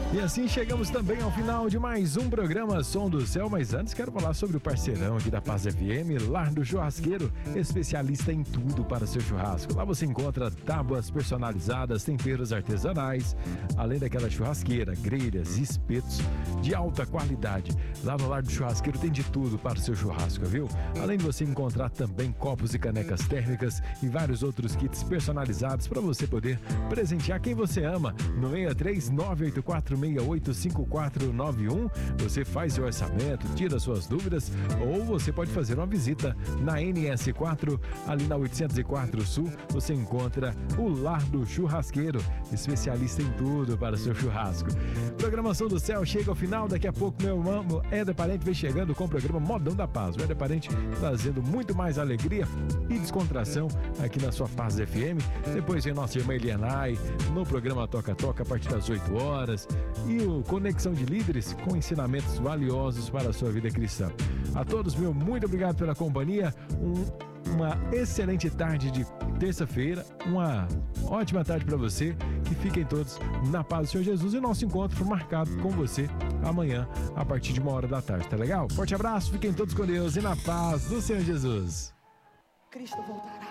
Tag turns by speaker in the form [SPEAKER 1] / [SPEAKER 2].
[SPEAKER 1] E assim chegamos também ao final de mais um programa Som do Céu, mas antes quero falar sobre o parceirão aqui da Paz FM, Lar do Churrasqueiro, especialista em tudo para seu churrasco. Lá você encontra tábuas personalizadas, temperos artesanais, além daquela churrasqueira, grelhas, espetos de alta qualidade. Lá no Lar do Churrasqueiro tem de tudo para o seu churrasco, viu? Além de você encontrar também copos e canecas térmicas e vários outros kits personalizados para você poder presentear quem você ama. No 63984685491, você faz seu orçamento, tira suas dúvidas, ou você pode fazer uma visita na NS4, ali na 804 Sul, você encontra o Lar do Churrasqueiro, especialista em tudo para o seu churrasco. Programação do Céu chega ao final, daqui a pouco meu irmão Éder Parente vem chegando com o programa Modão da Paz. O Éder Parente trazendo muito mais alegria e descontração aqui na sua Paz FM. Depois vem nossa irmã Elianai no programa Toca Toca a partir das 8 horas e o Conexão de Líderes com ensinamentos valiosos para a sua vida cristã. A todos, meu muito obrigado pela companhia, uma excelente tarde de terça-feira, uma ótima tarde para você, que fiquem todos na paz do Senhor Jesus e nosso encontro marcado com você amanhã a partir de 13h, tá legal? Forte abraço, fiquem todos com Deus e na paz do Senhor Jesus.
[SPEAKER 2] Cristo voltará.